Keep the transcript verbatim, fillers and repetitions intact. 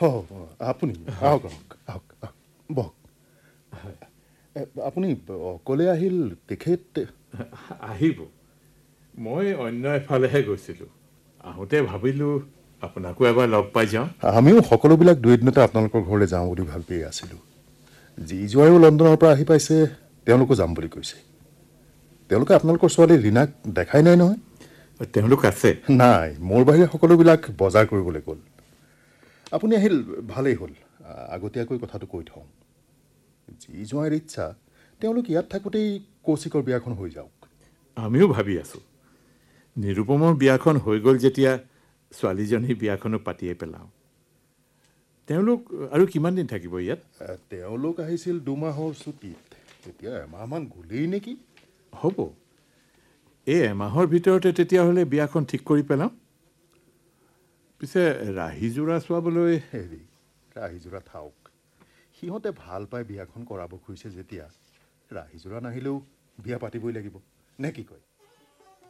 আপুনি আহক আহক আহক বহক আপুনি অকলে আহিল তেখেত আহিব মই অন্য এফালেহে গৈছিলোঁ আহোঁতে ভাবিলোঁ আপোনাকো এবাৰ লগ পাই যাওঁ আমিও সকলোবিলাক দুই এদিনতে আপোনালোকৰ ঘৰলৈ যাওঁ বুলি ভাবি আছিলোঁ যি জোৱাইও লণ্ডনৰ পৰা আহি পাইছে তেওঁলোকো যাম বুলি কৈছে তেওঁলোকে আপোনালোকৰ ছোৱালী ৰীনাক দেখাই নাই নহয় তেওঁলোক আছে নাই মোৰ বাহিৰে সকলোবিলাক বজাৰ কৰিবলৈ গ'ল আপুনি আহিল ভালেই হ'ল আগতীয়াকৈ কথাটো কৈ থওঁ যি জোৱাইৰ ইচ্ছা তেওঁলোক ইয়াত থাকোঁতেই কৌশিকৰ বিয়াখন হৈ যাওক আমিও ভাবি আছোঁ নিৰুপমৰ বিয়াখন হৈ গ'ল যেতিয়া ছোৱালীজনীৰ বিয়াখনো পাতিয়ে পেলাওঁ তেওঁলোক আৰু কিমান দিন থাকিব ইয়াত তেওঁলোক আহিছিল দুমাহৰ ছুটীত এতিয়া এমাহমান গ'লেই নেকি হ'ব এই এমাহৰ ভিতৰতে তেতিয়াহ'লে বিয়াখন ঠিক কৰি পেলাওঁ পিছে ৰাহিযোৰা চোৱাবলৈ হেৰি ৰাহিযোৰা থাওক সিহঁতে ভাল পাই বিয়াখন কৰাব খুজিছে যেতিয়া ৰাহিযোৰা নাহিলেও বিয়া পাতিবই লাগিব নে কি কয়